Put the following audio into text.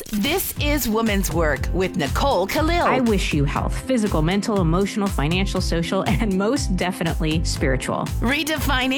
This is Woman's Work with Nicole Khalil. I wish you health, physical, mental, emotional, financial, social, and most definitely spiritual. Redefining